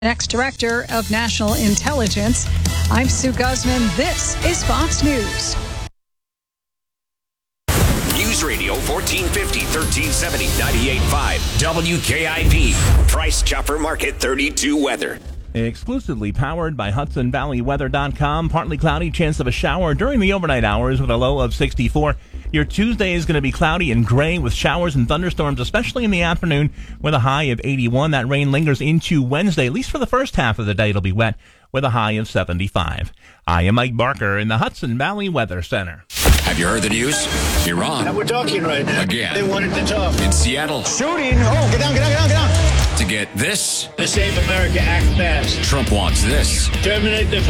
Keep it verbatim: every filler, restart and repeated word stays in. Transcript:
Next Director of National Intelligence. I'm Sue Guzman. This is Fox News. News Radio fourteen fifty, thirteen seventy, ninety-eight point five. W K I P. Price Chopper Market thirty-two weather. Exclusively powered by Hudson Valley Weather dot com. Partly cloudy, chance of a shower during the overnight hours with a low of sixty-four. Your Tuesday is going to be cloudy and gray with showers and thunderstorms, especially in the afternoon with a high of eighty-one. That rain lingers into Wednesday. At least for the first half of the day, it'll be wet with a high of seventy-five. I am Mike Barker in the Hudson Valley Weather Center. Have you heard the news? Iran. Now we're talking right now. Again. They wanted to talk. In Seattle. Shooting. Oh, get down, get down, get down, get down. To get this. The Save America Act passed. Trump wants this. Terminate the